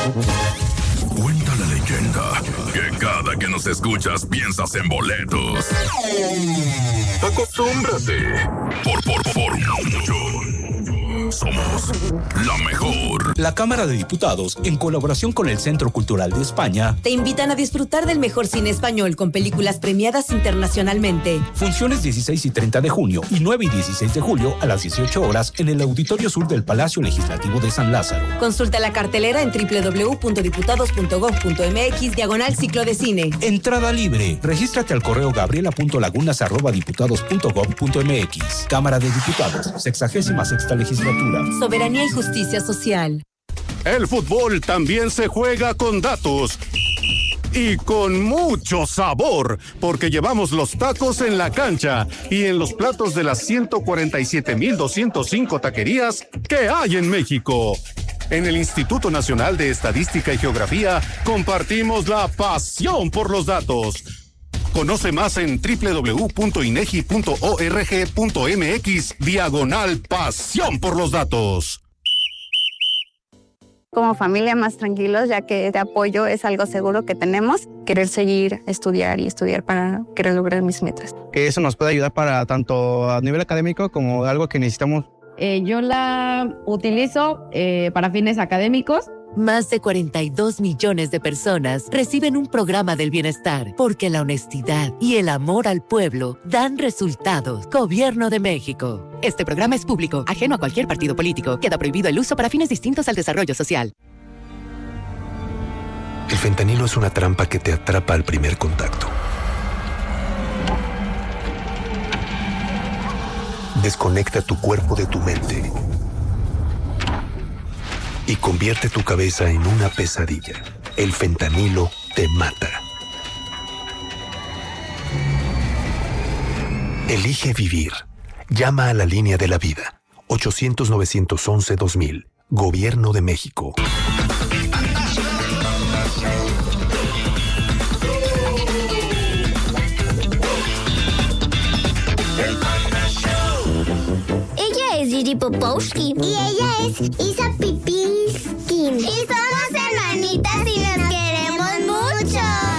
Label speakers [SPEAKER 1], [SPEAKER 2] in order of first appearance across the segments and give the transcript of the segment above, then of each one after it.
[SPEAKER 1] Cuenta la leyenda que cada que nos escuchas piensas en boletos. Acostúmbrate. Por mucho. Somos la mejor.
[SPEAKER 2] La Cámara de Diputados, en colaboración con el Centro Cultural de España,
[SPEAKER 3] te invitan a disfrutar del mejor cine español con películas premiadas internacionalmente.
[SPEAKER 2] Funciones 16 y 30 de junio y 9 y 16 de julio a las 18 horas en el Auditorio Sur del Palacio Legislativo de San Lázaro.
[SPEAKER 3] Consulta la cartelera en www.diputados.gov.mx/ciclo de cine.
[SPEAKER 2] Entrada libre. Regístrate al correo gabriela.lagunas@diputados.gov.mx. Cámara de Diputados, 66ª Legislatura.
[SPEAKER 3] Soberanía y justicia social.
[SPEAKER 4] El fútbol también se juega con datos. Y con mucho sabor, porque llevamos los tacos en la cancha y en los platos de las 147,205 taquerías que hay en México. En el Instituto Nacional de Estadística y Geografía compartimos la pasión por los datos. Conoce más en www.inegi.org.mx/pasión por los datos.
[SPEAKER 5] Como familia más tranquilos, ya que de apoyo es algo seguro que tenemos. Querer seguir, estudiar para querer lograr mis metas.
[SPEAKER 6] Que eso nos puede ayudar para tanto a nivel académico como algo que necesitamos.
[SPEAKER 7] Yo la utilizo para fines académicos.
[SPEAKER 8] Más de 42 millones de personas reciben un programa del bienestar porque la honestidad y el amor al pueblo dan resultados. Gobierno de México. Este programa es público, ajeno a cualquier partido político. Queda prohibido el uso para fines distintos al desarrollo social.
[SPEAKER 9] El fentanilo es una trampa que te atrapa al primer contacto. Desconecta tu cuerpo de tu mente y convierte tu cabeza en una pesadilla. El fentanilo te mata. Elige vivir. Llama a la línea de la vida. 800-911-2000. Gobierno de México.
[SPEAKER 10] Ella es Gigi Popowski. Y ella es Isa Pipinsky. Y somos hermanitas y nos queremos mucho.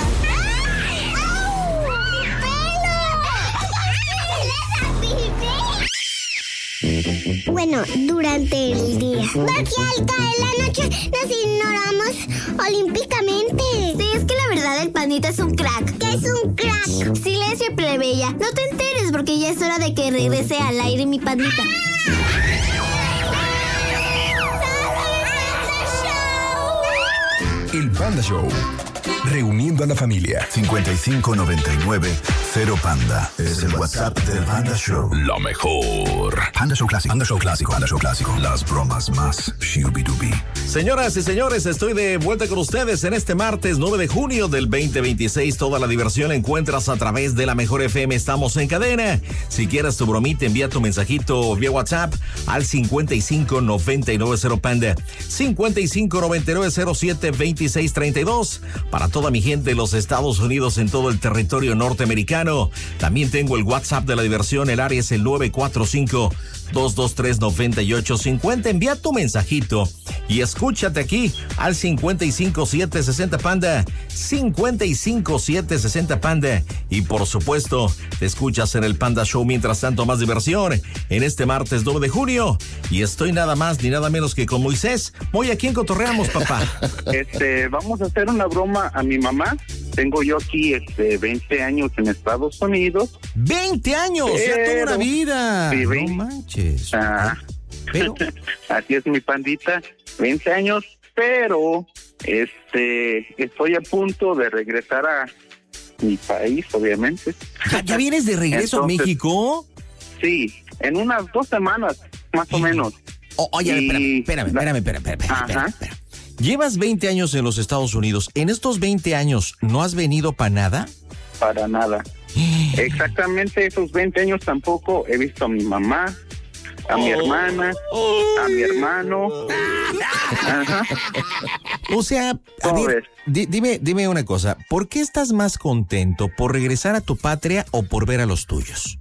[SPEAKER 10] Bueno, durante el día. Porque al caer la noche nos ignoramos olímpicamente. Sí, es que la verdad el pandita es un crack. ¿Qué es un crack? Silencio, plebeya. No te enteres porque ya es hora de que regrese al aire mi pandita.
[SPEAKER 1] El Panda Show. Reuniendo a la familia. 5599-0 es el WhatsApp del Panda Show. La mejor. Panda Show Clásico. Panda Show Clásico. Panda Show Clásico. Las bromas más shooby-dooby.
[SPEAKER 11] Señoras y señores, estoy de vuelta con ustedes en este martes 9 de junio del 2026. Toda la diversión la encuentras a través de la Mejor FM. Estamos en cadena. Si quieres tu bromita, envía tu mensajito vía WhatsApp al 5599-0 Panda. 5599-072632. Para toda mi gente de los Estados Unidos en todo el territorio norteamericano. También tengo el WhatsApp de la diversión. El área es el 945-223-9850. Envía tu mensajito y escúchate aquí al 55760 Panda. 55760 Panda. Y por supuesto, te escuchas en el Panda Show. Mientras tanto, más diversión en este martes 9 de junio. Y estoy nada más ni nada menos que con Moisés. Moy, ¿a quién cotorreamos, papá?
[SPEAKER 12] Vamos a hacer una broma a mi mamá. Tengo yo aquí 20 años en Estados Unidos.
[SPEAKER 11] ¡20 años! ¡Ya toda una vida!
[SPEAKER 12] Sí,
[SPEAKER 11] no manches.
[SPEAKER 12] Pero así es mi pandita, 20 años, pero estoy a punto de regresar a mi país, obviamente.
[SPEAKER 11] ¿Ya vienes de regreso a México?
[SPEAKER 12] Sí, en unas 2 semanas, más o menos.
[SPEAKER 11] Oye, espérame. Llevas 20 años en los Estados Unidos. ¿En estos 20 años no has venido para nada?
[SPEAKER 12] Para nada. Exactamente esos 20 años tampoco he visto a mi mamá, a mi hermana, a mi hermano. Ajá.
[SPEAKER 11] O sea, a ver, dime una cosa. ¿Por qué estás más contento? ¿Por regresar a tu patria o por ver a los tuyos?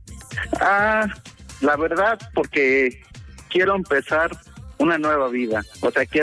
[SPEAKER 12] La verdad, porque quiero empezar una nueva vida. O sea, quiero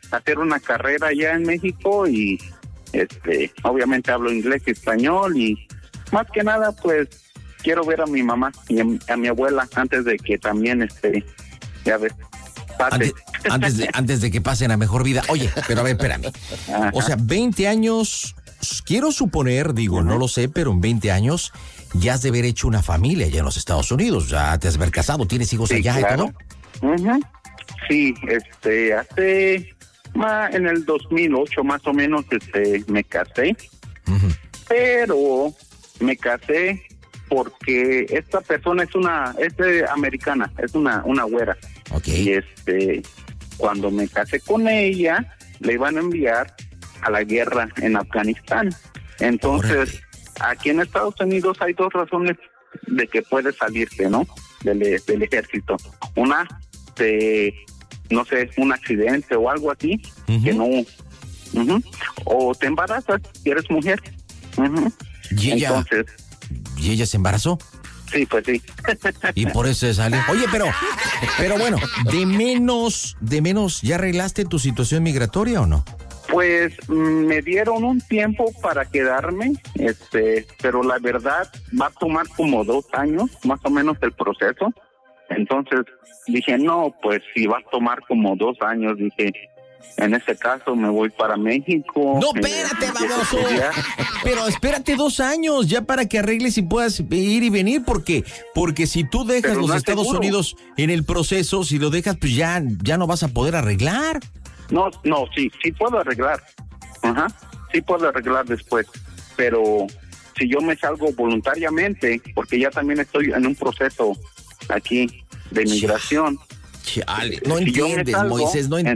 [SPEAKER 12] hacer una carrera allá en México y obviamente hablo inglés y español y más que nada pues quiero ver a mi mamá y a mi abuela antes de que también ya ves, pase.
[SPEAKER 13] Antes de que pasen a mejor vida. Oye, pero a ver, espérame.
[SPEAKER 12] Ajá.
[SPEAKER 13] O sea, 20 años, quiero suponer, digo, no lo sé, pero en 20 años ya has de haber hecho una familia allá en los Estados Unidos, ya te has de haber casado, ¿tienes hijos allá
[SPEAKER 12] claro.
[SPEAKER 13] y todo?
[SPEAKER 12] Uh-huh. Sí, hace en el 2008 más o menos me casé, pero me casé porque esta persona es americana, es una güera.
[SPEAKER 13] Okay.
[SPEAKER 12] Y cuando me casé con ella, le iban a enviar a la guerra en Afganistán. Entonces, aquí en Estados Unidos hay dos razones de que puedes salirte, ¿no? Del ejército. Una, no sé, un accidente o algo así, que no... O te embarazas si eres mujer.
[SPEAKER 13] ¿Y ella se embarazó?
[SPEAKER 12] Sí, pues sí.
[SPEAKER 13] Y por eso se sale. Oye, pero bueno, de menos, ¿ya arreglaste tu situación migratoria o no?
[SPEAKER 12] Pues me dieron un tiempo para quedarme, pero la verdad va a tomar como 2 años, más o menos el proceso. Entonces dije, no, pues si va a tomar como 2 años, dije, en ese caso me voy para México.
[SPEAKER 13] No, espérate, baboso. Pero espérate 2 años ya para que arregles y puedas ir y venir, porque si tú dejas los Estados Unidos en el proceso, si lo dejas, pues ya no vas a poder arreglar.
[SPEAKER 12] No, sí puedo arreglar. Sí puedo arreglar después. Pero si yo me salgo voluntariamente, porque ya también estoy en un proceso aquí de inmigración.
[SPEAKER 13] Chale, no entiendes, Moisés, no.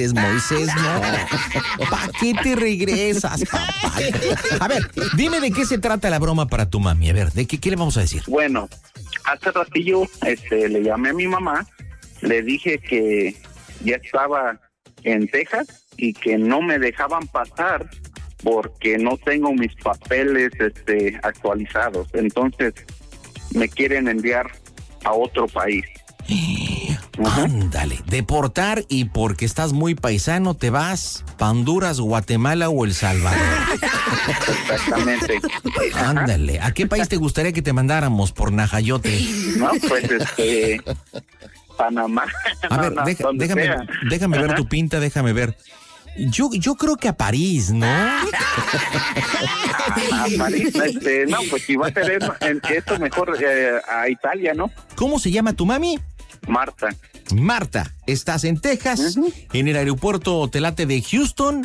[SPEAKER 13] ¿Para qué te regresas, papá? A ver, dime de qué se trata la broma para tu mami. A ver, ¿qué le vamos a decir?
[SPEAKER 12] Bueno, hace ratillo le llamé a mi mamá, le dije que ya estaba en Texas y que no me dejaban pasar porque no tengo mis papeles actualizados. Entonces, me quieren enviar a otro país.
[SPEAKER 13] Ándale, deportar, y porque estás muy paisano te vas para Honduras, Guatemala o El Salvador.
[SPEAKER 12] Exactamente.
[SPEAKER 13] Ándale, ¿a qué país te gustaría que te mandáramos por najayote?
[SPEAKER 12] No, pues Panamá.
[SPEAKER 13] A ver, déjame ver tu pinta, déjame ver. Yo creo que a París, ¿no?
[SPEAKER 12] A París, no, pues si va a ser esto mejor a Italia, ¿no?
[SPEAKER 13] ¿Cómo se llama tu mami?
[SPEAKER 12] Marta,
[SPEAKER 13] estás en Texas, en el aeropuerto Telate de Houston,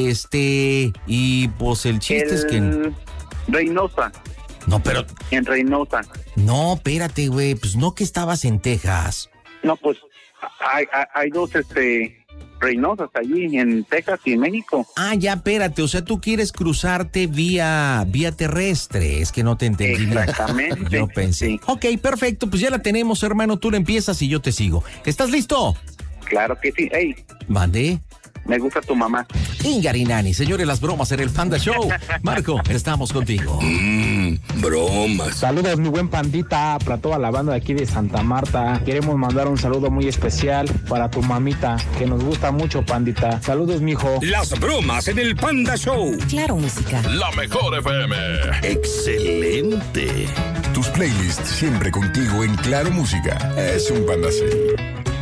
[SPEAKER 13] y pues el chiste es que...
[SPEAKER 12] Reynosa.
[SPEAKER 13] No, pero...
[SPEAKER 12] En Reynosa.
[SPEAKER 13] No, espérate, güey, pues no que estabas en Texas.
[SPEAKER 12] No, pues hay dos, Reynosas allí en Texas y en México.
[SPEAKER 13] Ah, ya, espérate, o sea, tú quieres cruzarte vía terrestre, es que no te entendí bien.
[SPEAKER 12] Exactamente.
[SPEAKER 13] Yo pensé. Sí. Ok, perfecto, pues ya la tenemos, hermano, tú la empiezas y yo te sigo. ¿Estás listo?
[SPEAKER 12] Claro que sí. Ey.
[SPEAKER 13] ¿Mande?
[SPEAKER 12] Me gusta tu mamá.
[SPEAKER 13] Ingarinani, señores, las bromas en el Panda Show. Marco, estamos contigo.
[SPEAKER 14] Bromas. Saludos, mi buen pandita, para toda la banda de aquí de Santa Marta. Queremos mandar un saludo muy especial para tu mamita, que nos gusta mucho, pandita. Saludos, mijo.
[SPEAKER 1] Las bromas en el Panda Show.
[SPEAKER 8] Claro, música.
[SPEAKER 1] La mejor FM. Excelente.
[SPEAKER 15] Tus playlists siempre contigo en Claro Música. Es un Panda Show.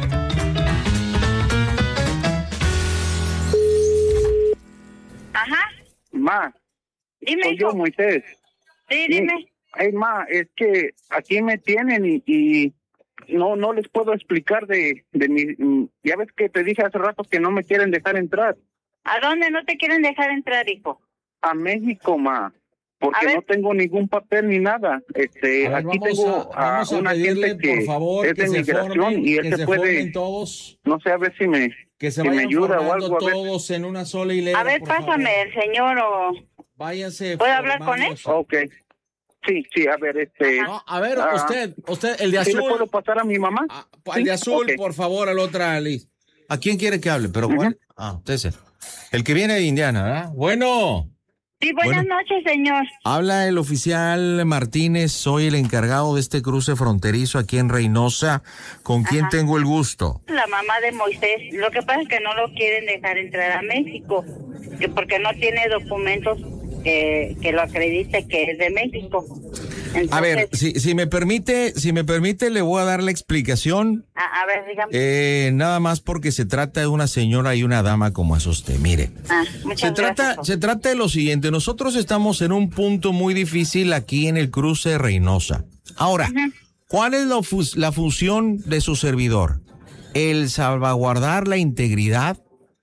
[SPEAKER 16] Ajá.
[SPEAKER 12] Ma.
[SPEAKER 16] Dime,
[SPEAKER 12] soy yo, Moisés.
[SPEAKER 16] Sí, dime.
[SPEAKER 12] Ay, ma, es que aquí me tienen y no les puedo explicar de mi... Ya ves que te dije hace rato que no me quieren dejar entrar.
[SPEAKER 16] ¿A dónde no te quieren dejar entrar, hijo?
[SPEAKER 12] A México, ma. Porque no tengo ningún papel ni nada. Aquí tengo a una gente que
[SPEAKER 17] por favor,
[SPEAKER 12] es de migración y él se puede...
[SPEAKER 17] Todos,
[SPEAKER 12] no sé, a ver si me ayuda o algo.
[SPEAKER 17] Todos en una sola hilera.
[SPEAKER 16] A ver, pásame el señor o...
[SPEAKER 17] Váyanse.
[SPEAKER 16] ¿Puedo hablar con él?
[SPEAKER 12] Ok. Sí, a ver,
[SPEAKER 17] No, a ver, usted, el de azul.
[SPEAKER 12] ¿Sí le puedo pasar a mi mamá?
[SPEAKER 17] El de azul, por favor, al otro Liz.
[SPEAKER 13] ¿A quién quiere que hable? Pero ¿cuál? Usted es el que viene de Indiana, ¿verdad?
[SPEAKER 17] Bueno.
[SPEAKER 16] Sí, buenas noches, señor.
[SPEAKER 13] Habla el oficial Martínez, soy el encargado de este cruce fronterizo aquí en Reynosa. ¿Con quién tengo el gusto?
[SPEAKER 16] La mamá de Moisés. Lo que pasa es que no lo quieren dejar entrar a México, que porque no tiene documentos que lo acredite que es de México. Entonces,
[SPEAKER 13] a ver, si me permite, le voy a dar la explicación.
[SPEAKER 16] A ver, dígame.
[SPEAKER 13] Nada más porque se trata de una señora y una dama como es usted. Mire, se trata de lo siguiente. Nosotros estamos en un punto muy difícil aquí en el cruce de Reynosa. Ahora, ¿cuál es la función de su servidor? El salvaguardar la integridad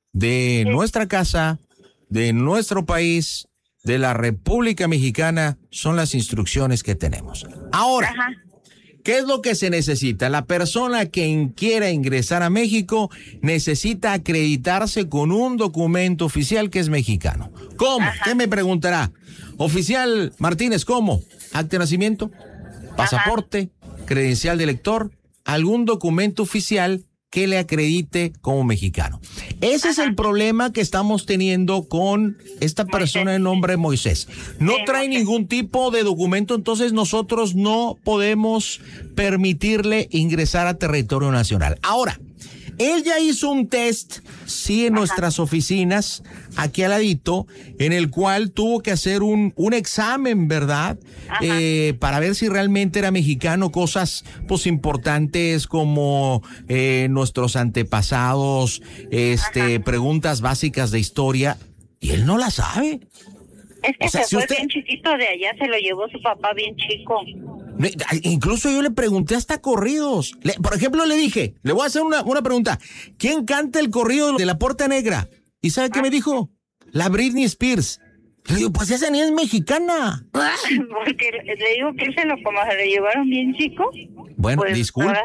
[SPEAKER 13] de nuestra casa, de nuestro país, de la República Mexicana, son las instrucciones que tenemos. Ahora, ¿qué es lo que se necesita? La persona que quiera ingresar a México necesita acreditarse con un documento oficial que es mexicano. ¿Cómo? ¿Qué me preguntará? Oficial Martínez, ¿cómo? ¿Acta de nacimiento? ¿Pasaporte? ¿Credencial de elector? ¿Algún documento oficial que le acredite como mexicano? Ese es el problema que estamos teniendo con esta persona de nombre Moisés. No trae ningún tipo de documento, entonces nosotros no podemos permitirle ingresar a territorio nacional. Ahora, él ya hizo un test, sí, en nuestras oficinas, aquí al ladito, en el cual tuvo que hacer un examen, ¿verdad? Para ver si realmente era mexicano, cosas pues importantes como nuestros antepasados, preguntas básicas de historia, y él no la sabe.
[SPEAKER 16] Es que se fue bien chiquito de allá, se lo llevó su papá bien chico.
[SPEAKER 13] Incluso yo le pregunté hasta corridos. Por ejemplo, le dije, le voy a hacer una pregunta. ¿Quién canta el corrido de La Puerta Negra? ¿Y sabe qué me dijo? La Britney Spears. Le digo, pues esa ni es mexicana.
[SPEAKER 16] Porque le digo que él se lo llevaron bien chico.
[SPEAKER 13] Bueno,
[SPEAKER 16] pues,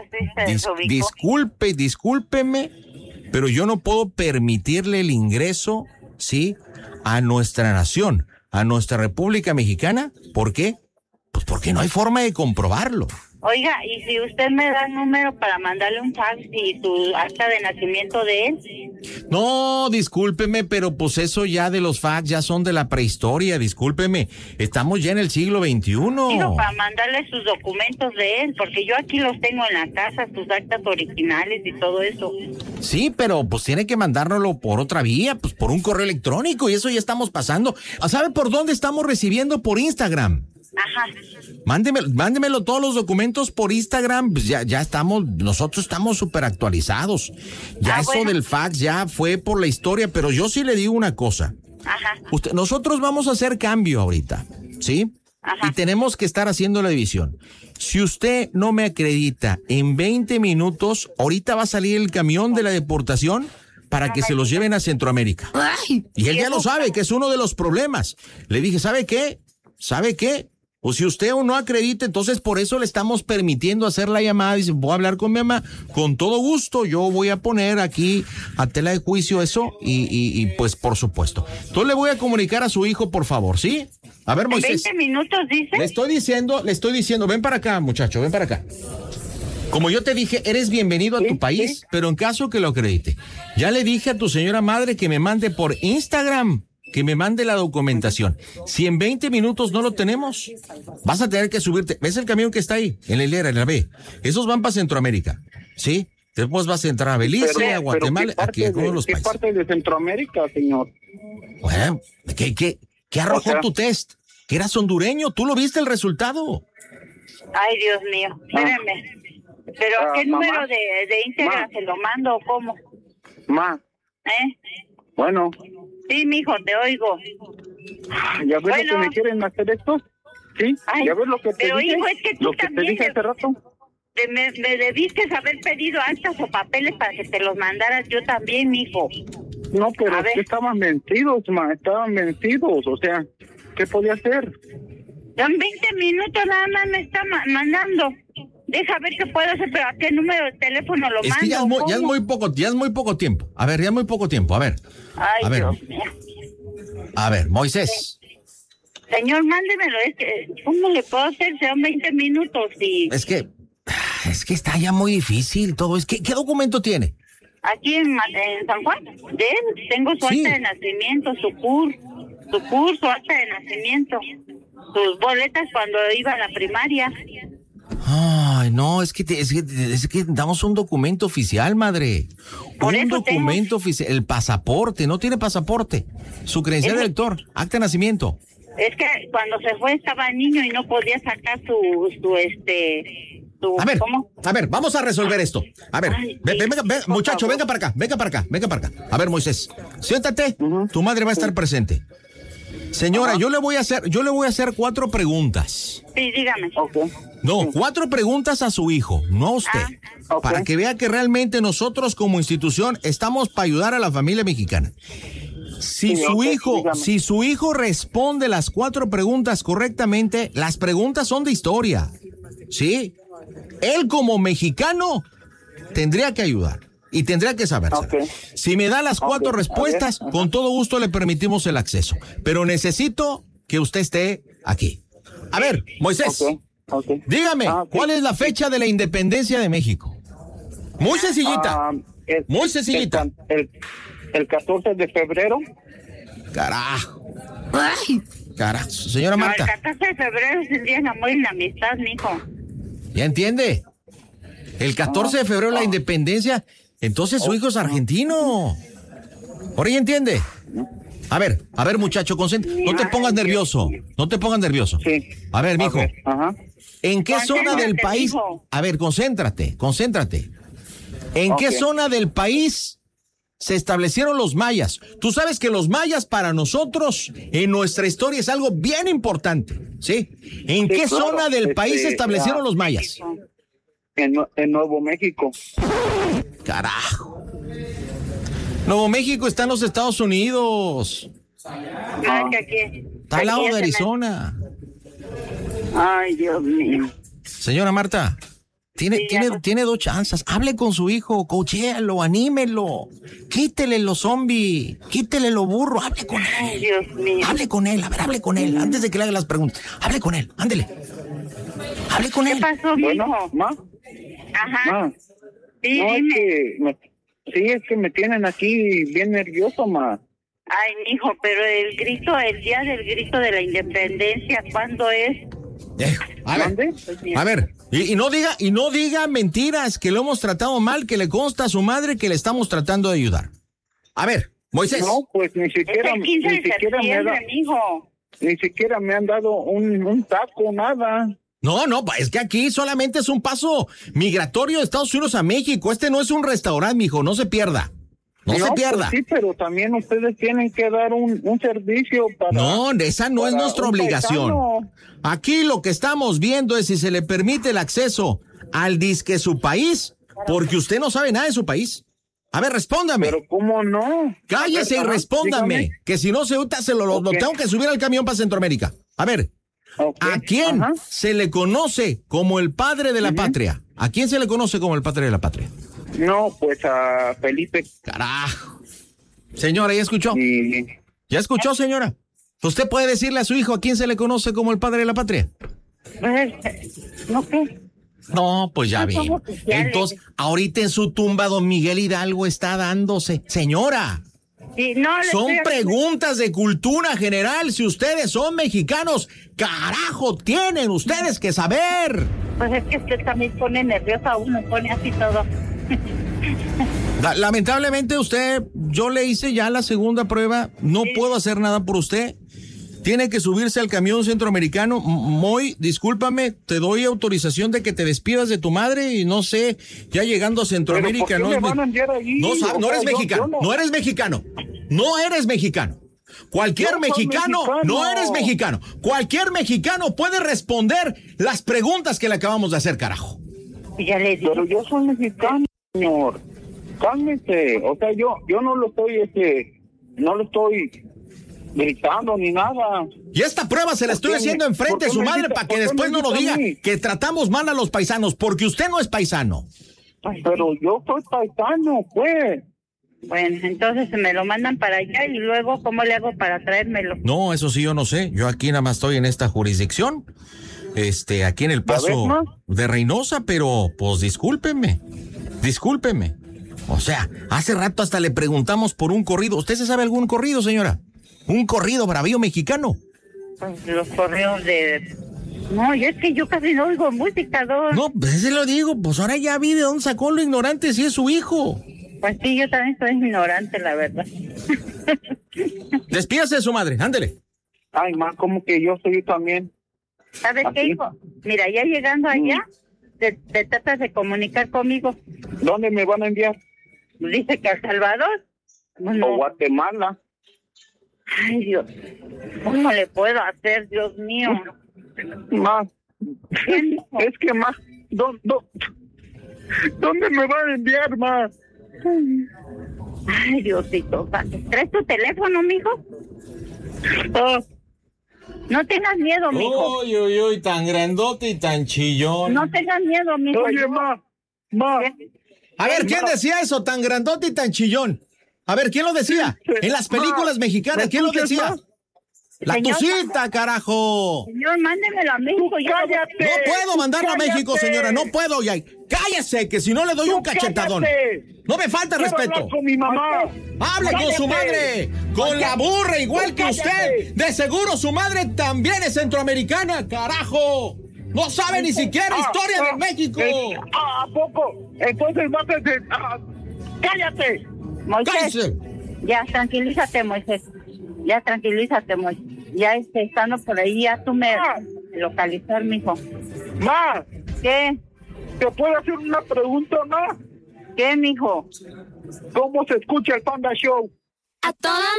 [SPEAKER 13] discúlpeme, pero yo no puedo permitirle el ingreso, ¿sí?, a nuestra nación, a nuestra República Mexicana. ¿Por qué? Pues porque no hay forma de comprobarlo.
[SPEAKER 16] Oiga, y si usted me da el número para mandarle un fax y su acta de nacimiento de él.
[SPEAKER 13] No, discúlpeme, pero pues eso ya de los fax ya son de la prehistoria, discúlpeme. Estamos ya en el siglo XXI.
[SPEAKER 16] Digo, para mandarle sus documentos de él, porque yo aquí los tengo en la casa, sus actas originales y todo eso.
[SPEAKER 13] Sí, pero pues tiene que mandárnoslo por otra vía, pues por un correo electrónico, y eso ya estamos pasando. ¿Sabe por dónde estamos recibiendo? Por Instagram. Mándemelo todos los documentos por Instagram, pues ya estamos, nosotros estamos súper actualizados. Ya eso del fax ya fue por la historia, pero yo sí le digo una cosa. Nosotros vamos a hacer cambio ahorita, ¿sí? Y tenemos que estar haciendo la división. Si usted no me acredita en 20 minutos, ahorita va a salir el camión de la deportación para que se los lleven a Centroamérica. Y él ya lo sabe, que es uno de los problemas. Le dije, ¿sabe qué? O si usted no acredita, entonces por eso le estamos permitiendo hacer la llamada. Dice, voy a hablar con mi mamá, con todo gusto, yo voy a poner aquí a tela de juicio eso y pues por supuesto. Entonces le voy a comunicar a su hijo, por favor, ¿sí? A ver, Moisés.
[SPEAKER 16] 20 minutos, dice.
[SPEAKER 13] Le estoy diciendo, ven para acá, muchacho, ven para acá. Como yo te dije, eres bienvenido a tu país, pero en caso que lo acredite. Ya le dije a tu señora madre que me mande por Instagram, que me mande la documentación. Si en 20 minutos no lo tenemos, vas a tener que subirte. ¿Ves el camión que está ahí? En la hilera, en la B. Esos van para Centroamérica, ¿sí? Después vas a entrar a Belice, a Guatemala, aquí a todos los países.
[SPEAKER 12] ¿Qué parte de Centroamérica, señor?
[SPEAKER 13] Bueno, ¿qué arrojó tu test? Que eras hondureño, ¿tú lo viste el resultado?
[SPEAKER 16] Ay, Dios mío, espérame. ¿Pero qué número de Instagram se lo mando o cómo?
[SPEAKER 12] Bueno.
[SPEAKER 16] Sí, mijo, te oigo.
[SPEAKER 12] ¿Ya ves lo que me quieren hacer esto? ¿Sí? ¿Ya ves lo que te dije?
[SPEAKER 16] Hijo, es que tú también
[SPEAKER 12] te dije hace rato.
[SPEAKER 16] Me debiste haber pedido actas o papeles para que te los mandaras yo también, mijo.
[SPEAKER 12] No, pero es que estaban vencidos, estaban vencidos. O sea, ¿qué podía hacer?
[SPEAKER 16] En 20 minutos nada más me está mandando. Deja ver qué puedo hacer, pero ¿a qué número de teléfono lo mando?
[SPEAKER 13] Es que ya es muy poco tiempo. A ver, ya es muy poco tiempo. A ver.
[SPEAKER 16] Ay, Dios mío.
[SPEAKER 13] A ver, Moisés.
[SPEAKER 16] Señor, mándemelo. Es que, ¿cómo le puedo hacer? Son 20 minutos y...
[SPEAKER 13] Es que está ya muy difícil todo. ¿Qué documento tiene?
[SPEAKER 16] Aquí en San Juan. De él tengo su acta de nacimiento, su CUR. su curso, acta de nacimiento, sus boletas cuando iba a la primaria.
[SPEAKER 13] Ay, no, es que damos un documento oficial, madre. Un documento oficial, el pasaporte, no tiene pasaporte. Su credencial de elector, acta de nacimiento.
[SPEAKER 16] Es que cuando se fue estaba niño y no podía sacar su
[SPEAKER 13] A ver, vamos a resolver esto. A ver, venga, muchacho, venga para acá. A ver, Moisés, siéntate, tu madre va a estar presente. Señora, yo le voy a hacer 4 preguntas.
[SPEAKER 16] Sí, dígame.
[SPEAKER 13] No, 4 preguntas a su hijo, no a usted. Para que vea que realmente nosotros como institución estamos para ayudar a la familia mexicana. Si su hijo responde las 4 preguntas correctamente, las preguntas son de historia. ¿Sí? Él como mexicano tendría que ayudar y tendría que saber. Si me da las 4 respuestas, con todo gusto le permitimos el acceso. Pero necesito que usted esté aquí. A ver, Moisés, dígame, ¿cuál es la fecha de la independencia de México? Muy sencillita. Muy sencillita.
[SPEAKER 12] El 14 de febrero.
[SPEAKER 13] Carajo. Ay, carajo. Señora Marta.
[SPEAKER 16] El 14 de febrero es el día del amor y la amistad, mijo.
[SPEAKER 13] ¿Ya entiende? El 14 de febrero la independencia. Entonces su hijo es argentino. ¿Ahora ya entiende? A ver, muchacho, no te pongas nervioso.
[SPEAKER 12] Sí.
[SPEAKER 13] A ver, mijo. ¿En qué zona del país?
[SPEAKER 16] Mijo.
[SPEAKER 13] A ver, concéntrate. ¿En qué zona del país se establecieron los mayas? Tú sabes que los mayas para nosotros en nuestra historia es algo bien importante, ¿sí? ¿En qué zona del país se establecieron los mayas?
[SPEAKER 12] En Nuevo México.
[SPEAKER 13] Carajo. Nuevo México está en los Estados Unidos. Está al lado de Arizona.
[SPEAKER 16] Ay, Dios mío.
[SPEAKER 13] Señora Marta, tiene 2 chances. Hable con su hijo, coachéalo, anímelo. Quítele los zombies, quítele lo burro, hable con él.
[SPEAKER 16] Dios mío.
[SPEAKER 13] Hable con él, antes de que le haga las preguntas. Hable con él, ándele. Hable con él.
[SPEAKER 16] ¿Qué pasó, mijo? Ajá. Sí,
[SPEAKER 12] no,
[SPEAKER 16] dime.
[SPEAKER 12] Es que me tienen aquí bien nervioso, ma.
[SPEAKER 16] Ay, mijo, pero el día del grito de la independencia, ¿cuándo es?
[SPEAKER 13] A ver, y no diga mentiras, que lo hemos tratado mal, que le consta a su madre que le estamos tratando de ayudar. A ver, Moisés.
[SPEAKER 12] No, pues ni siquiera,
[SPEAKER 16] es el 15 de septiembre, mijo.
[SPEAKER 12] Ni siquiera me han dado un taco, nada.
[SPEAKER 13] No, es que aquí solamente es un paso migratorio de Estados Unidos a México. Este no es un restaurante, mijo, no se pierda. No se pierda.
[SPEAKER 12] Pues sí, pero también ustedes tienen que dar un servicio para...
[SPEAKER 13] No, esa no es nuestra obligación. Paisano. Aquí lo que estamos viendo es si se le permite el acceso al disque su país, porque usted no sabe nada de su país. A ver, respóndame.
[SPEAKER 12] Pero ¿cómo no?
[SPEAKER 13] Cállese y respóndame, dígame. Que si no se lo tengo que subir al camión para Centroamérica. A ver, ¿a quién se le conoce como el padre de la patria? ¿A quién se le conoce como el padre de la patria?
[SPEAKER 12] No, pues a Felipe.
[SPEAKER 13] Carajo. Señora, ¿ya escuchó?
[SPEAKER 12] Sí.
[SPEAKER 13] ¿Ya escuchó, señora? ¿Usted puede decirle a su hijo a quién se le conoce como el padre de la patria?
[SPEAKER 16] No sé.
[SPEAKER 13] No, pues ya vi. Entonces, ahorita en su tumba don Miguel Hidalgo está dándose. Señora.
[SPEAKER 16] Sí, no,
[SPEAKER 13] son preguntas de cultura general. Si ustedes son mexicanos, carajo, tienen ustedes que saber.
[SPEAKER 16] Pues es que usted también pone nerviosa a uno, pone así todo.
[SPEAKER 13] Lamentablemente yo le hice ya la segunda prueba, no puedo hacer nada por usted. Tiene que subirse al camión centroamericano. Moy, discúlpame, te doy autorización de que te despidas de tu madre y no sé, ya llegando a Centroamérica.
[SPEAKER 12] No
[SPEAKER 13] eres mexicano. No eres mexicano. Cualquier mexicano, no eres mexicano. Cualquier mexicano puede responder las preguntas que le acabamos de hacer, carajo.
[SPEAKER 16] Ya le digo.
[SPEAKER 12] Pero yo soy mexicano, señor. Cálmese. O sea, yo no lo estoy gritando ni nada.
[SPEAKER 13] Y esta prueba se la estoy haciendo enfrente de su madre para que después no lo diga que tratamos mal a los paisanos, porque usted no es paisano.
[SPEAKER 12] Pero yo soy paisano, pues.
[SPEAKER 16] Bueno, entonces me lo mandan para allá y luego, ¿cómo le hago para traérmelo?
[SPEAKER 13] No, eso sí yo no sé. Yo aquí nada más estoy en esta jurisdicción, aquí en El Paso de Reynosa, pero pues discúlpeme. O sea, hace rato hasta le preguntamos por un corrido. ¿Usted se sabe algún corrido, señora? un corrido bravío mexicano.
[SPEAKER 16] Pues los correos de... No, es que yo casi no oigo música, Don.
[SPEAKER 13] No, pues se lo digo, pues ahora ya vi de dónde sacó lo ignorante si es su hijo.
[SPEAKER 16] Pues sí, yo también soy ignorante, la verdad.
[SPEAKER 13] Despídase de su madre, ándele.
[SPEAKER 12] Ay, ma, como que yo soy también.
[SPEAKER 16] ¿Sabes qué, hijo? Mira, ya llegando allá, te tratas de comunicar conmigo.
[SPEAKER 12] ¿Dónde me van a enviar?
[SPEAKER 16] Dice que a El Salvador.
[SPEAKER 12] O Guatemala.
[SPEAKER 16] Ay, Dios. ¿Cómo le puedo hacer, Dios mío?
[SPEAKER 12] Ma, es que, ma, ¿dónde me van a enviar, ma?
[SPEAKER 16] Ay, Diosito. ¿Traes tu teléfono, mijo? No tengas miedo, mijo.
[SPEAKER 17] Uy, uy, uy, tan grandote y tan chillón.
[SPEAKER 16] No tengas miedo, mijo.
[SPEAKER 12] Oye, ma.
[SPEAKER 13] A ver, ¿quién decía eso? Tan grandote y tan chillón. A ver, ¿quién lo decía? En las películas mexicanas, ¿quién lo decía? La Tucita, carajo.
[SPEAKER 16] Señor, mándemelo a México.
[SPEAKER 12] ¡Cállate!
[SPEAKER 13] No puedo mandarlo a México, señora, no puedo. Ya. Cállese, que si no le doy un cachetadón. No me falta respeto.
[SPEAKER 12] Hablar con mi mamá.
[SPEAKER 13] ¡Hable con su madre! ¡Con la burra igual que usted! De seguro su madre también es centroamericana, carajo. No sabe ni siquiera historia de México.
[SPEAKER 12] ¿A poco? Entonces ¡cállate!
[SPEAKER 16] Moisés,
[SPEAKER 13] ¡Cállese!
[SPEAKER 16] ya, tranquilízate, Moisés. Ya, tranquilízate, Moisés. Ya estando por ahí, ya tú me localizar, mijo.
[SPEAKER 12] Ma,
[SPEAKER 16] ¿Qué?
[SPEAKER 12] ¿te puedo hacer una pregunta, ma?
[SPEAKER 16] ¿Qué, mijo?
[SPEAKER 12] ¿Cómo se escucha el Panda Show?
[SPEAKER 10] ¡A toda